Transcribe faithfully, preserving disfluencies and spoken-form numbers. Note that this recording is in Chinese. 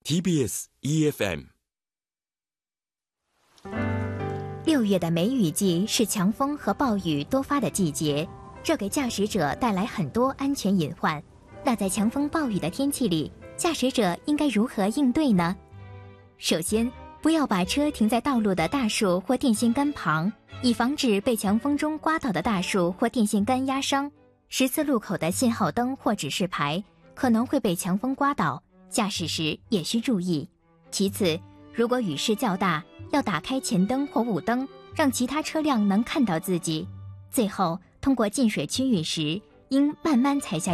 T B S E F M。 六月的梅雨季是强风和暴雨多发的季节，这给驾驶者带来很多安全隐患。那在强风暴雨的天气里，驾驶者应该如何应对呢？首先，不要把车停在道路的大树或电线杆旁，以防止被强风中刮倒的大树或电线杆压伤。十字路口的信号灯或指示牌可能会被强风刮倒，驾驶时也需注意。其次，如果雨势较大，要打开前灯或雾灯，让其他车辆能看到自己。最后，通过进水区域时，应慢慢踩下